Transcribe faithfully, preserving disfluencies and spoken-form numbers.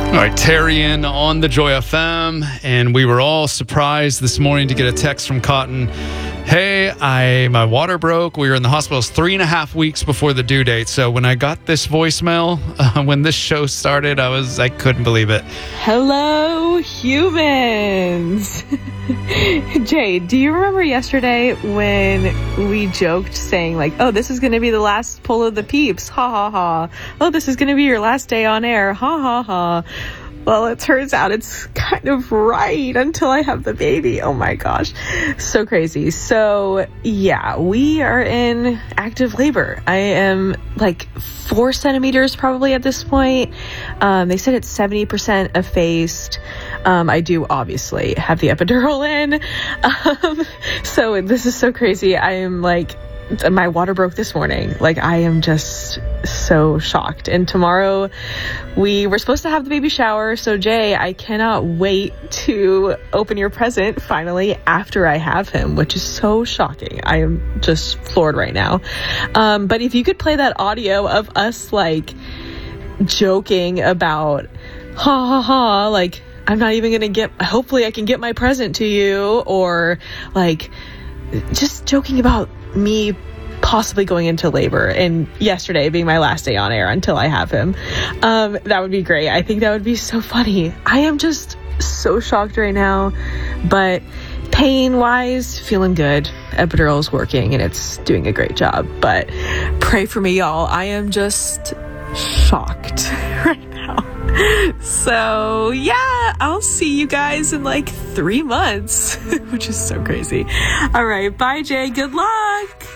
All right, Terry in on the Joy F M, and we were all surprised this morning to get a text from Cotton. Hey, I my water broke. We were in the hospital three and a half weeks before the due date. So when I got this voicemail, uh, when this show started, I was I couldn't believe it. Hello, humans. Jay, do you remember yesterday when we joked saying like, oh, this is going to be the last pull of the peeps. Ha ha ha. Oh, this is going to be your last day on air. Ha ha ha. Well, it turns out it's kind of right until I have the baby. Oh my gosh. So crazy. So yeah, we are in active labor. I am like four centimeters probably at this point. Um, they said it's seventy percent effaced. Um, I do obviously have the epidural in. Um, so this is so crazy. I am like, my water broke this morning. Like, I am just so shocked. And tomorrow we were supposed to have the baby shower. So Jay, I cannot wait to open your present finally after I have him, which is so shocking. I am just floored right now. Um, but if you could play that audio of us like joking about ha ha ha, like, I'm not even going to get, hopefully I can get my present to you, or like just joking about me possibly going into labor and yesterday being my last day on air until I have him. Um, that would be great. I think that would be so funny. I am just so shocked right now, but pain wise, feeling good. Epidural is working and it's doing a great job, but pray for me, y'all. I am just shocked right now. So yeah, I'll see you guys in like three months, which is so crazy. All right. Bye, Jay. Good luck.